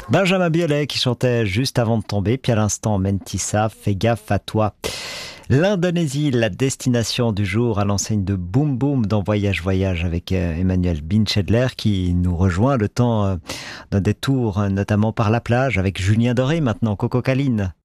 Benjamin Biolay qui chantait juste avant de tomber, puis à l'instant Mentissa, fais gaffe à toi. L'Indonésie, la destination du jour à l'enseigne de Boom Boom dans Voyage Voyage avec Emmanuel Binchedler qui nous rejoint le temps d'un détour notamment par la plage avec Julien Doré maintenant, Coco Caline.